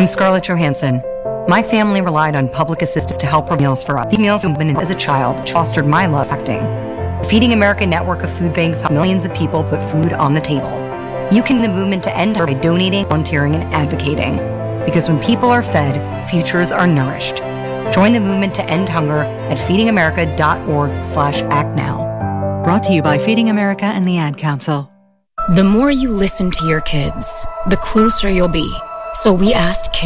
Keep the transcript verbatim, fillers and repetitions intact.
I'm Scarlett Johansson. My family relied on public assistance to help prepare meals for us. These meals have been as a child fostered my love of acting. The Feeding America network of food banks help millions of people put food on the table. You can the movement to end hunger by donating, volunteering, and advocating. Because when people are fed, futures are nourished. Join the movement to end hunger at feedingamerica.org slash act now. Brought to you by Feeding America and the Ad Council. The more you listen to your kids, the closer you'll be. So we asked kids